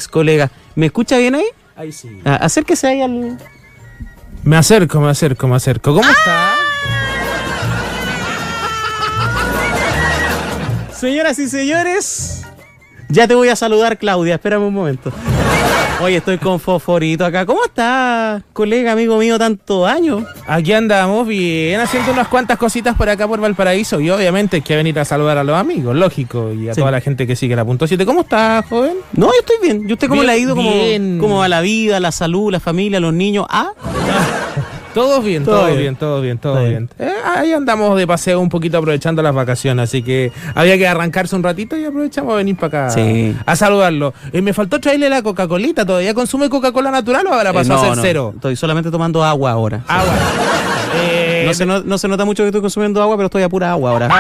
ex colega. ¿Me escucha bien ahí? Ahí sí. Acérquese ahí al... Me acerco. ¿Cómo está? Señoras y señores, ya te voy a saludar, Claudia. Espérame un momento. Oye, estoy con Fosforito acá. ¿Cómo estás, colega, amigo mío, tantos años? Aquí andamos bien, haciendo unas cuantas cositas por acá por Valparaíso. Y obviamente hay que venir a saludar a los amigos, lógico. Y a toda la gente que sigue la punto 7. ¿Cómo estás, joven? No, yo estoy bien. ¿Y usted cómo Bien, le ha ido? bien. Como a la vida, la salud, la familia, los niños? Todo bien. Ahí andamos de paseo un poquito aprovechando las vacaciones, así que había que arrancarse un ratito y aprovechamos a venir para acá a saludarlo. Me faltó traerle la Coca-Colita. ¿Todavía consume Coca-Cola natural o ahora pasó a ser cero? Estoy solamente tomando agua ahora. Agua. No se nota mucho que estoy consumiendo agua, pero estoy a pura agua ahora.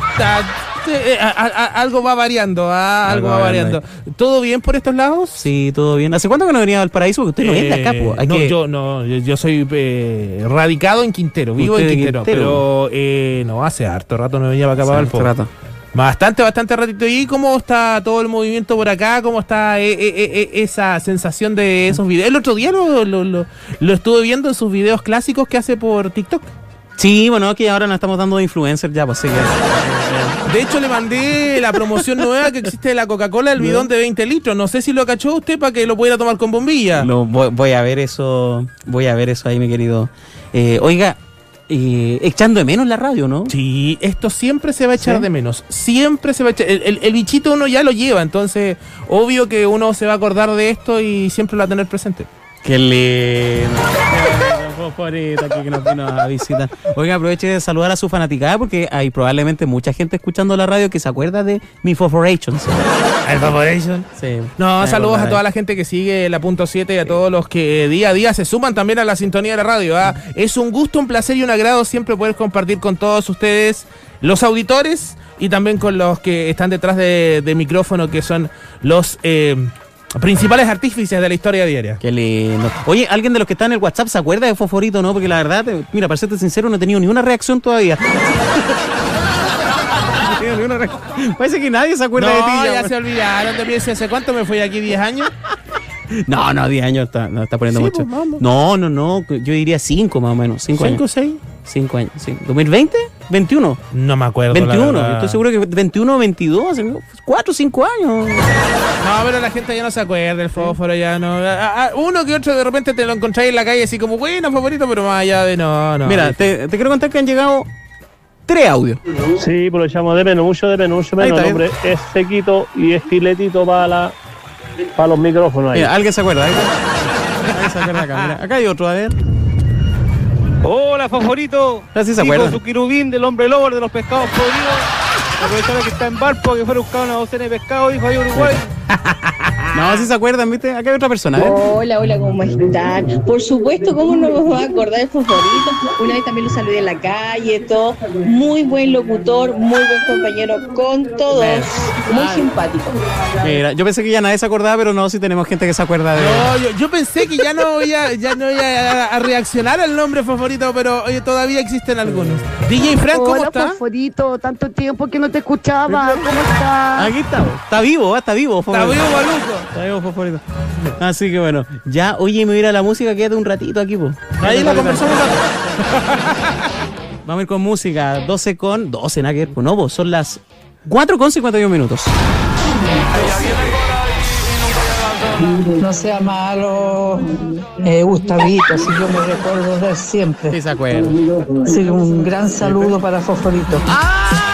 Algo va variando, algo va variando. ¿Todo bien por estos lados? Sí, todo bien. ¿Hace cuánto que no venía a Valparaíso? Porque usted no es de acá, po. Yo soy radicado en Quintero, vivo en Quintero, pero no, hace harto rato no venía para acá, para Valpo. Bastante ratito. ¿Y cómo está todo el movimiento por acá? ¿Cómo está esa sensación de esos videos? El otro día lo estuve viendo en sus videos clásicos que hace por TikTok. Sí, bueno, que ahora nos estamos dando de influencer ya, pues sí. De hecho, le mandé la promoción nueva que existe de la Coca-Cola, el bidón de 20 litros. No sé si lo cachó usted para que lo pudiera tomar con bombilla. Voy a ver eso ahí, mi querido. Oiga, echando de menos la radio, ¿no? Sí, esto siempre se va a echar de menos. Siempre se va a echar. El bichito uno ya lo lleva, entonces obvio que uno se va a acordar de esto y siempre lo va a tener presente. Qué lindo. Fosforito aquí que nos vino a visitar. Oiga, aproveche de saludar a su fanaticada porque hay probablemente mucha gente escuchando la radio que se acuerda de mi Fosforation. ¿El Fosforation? Sí. No, saludos a toda la gente que sigue la punto 7 y a todos los que día a día se suman también a la sintonía de la radio. Es un gusto, un placer y un agrado siempre poder compartir con todos ustedes, los auditores, y también con los que están detrás de micrófono, que son los principales artífices de la historia diaria. Qué lindo. Oye, ¿alguien de los que está en el WhatsApp se acuerda de Fosforito, no? Porque la verdad, mira, para serte sincero, no he tenido ni una reacción todavía. Parece que nadie se acuerda de ti. Ya se olvidaron de mí. ¿Hace cuánto me fui aquí? ¿10 años? No, 10 años está poniendo mucho. Pues, no, yo diría 5 más o menos. 5 años. 5 o 6. 5 años, sí. ¿2020? ¿21? No me acuerdo. 21, estoy seguro que 21 o 22, 4 o 5 años. No, pero la gente ya no se acuerda del fósforo, ya no. Uno que otro de repente te lo encontráis en la calle así como, bueno, favorito, pero más allá de no. Mira, te quiero contar que han llegado 3 audios. Sí, pues lo echamos de menos, mucho de menos. El hombre es sequito y es filetito para los micrófonos ahí. Mira, alguien se acuerda. Alguien se acuerda acá. Mira, acá hay otro, a ver. Hola, Fosforito. Así se acuerda. Su querubín del hombre lobo de los pescados podridos. Aprovechando que está en Valpo, que fue a buscar una docena de pescados, dijo ahí Uruguay. No, si se acuerdan, ¿viste? Acá hay otra persona. Hola, ¿cómo están? Por supuesto, ¿cómo no me voy a acordar de Fosforito? Una vez también lo saludé en la calle, todo. Muy buen locutor, muy buen compañero con todos. Muy simpático. Mira, yo pensé que ya nadie se acordaba, pero no, si tenemos gente que se acuerda de... No, yo pensé que ya no iba a reaccionar al nombre Fosforito, pero todavía existen algunos. DJ Frank, ¿cómo está? Hola, Fosforito, tanto tiempo que no te escuchaba. ¿Cómo estás? Aquí está, está vivo, Fosforito. Está vivo, Maluco. Está vivo, Fosforito. Así que bueno, ya, oye, me voy a ir a la música, quédate un ratito aquí, pues. Ahí la conversamos. Vamos a ir con música, 12, nada que ver, pues no, vos, son las 4:51 minutos. No sea malo, Gustavito, si yo me recuerdo de él siempre. Sí, se acuerda. Sí, un gran saludo para Fosforito.